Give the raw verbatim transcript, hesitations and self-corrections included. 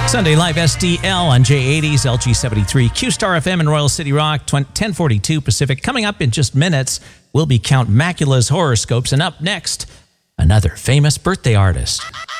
Sunday Live S D L on J eighties, L G seventy-three, Q-Star F M in Royal City Rock, ten forty-two Pacific. Coming up in just minutes will be Count Macula's Horoscopes. And up next, another famous birthday artist.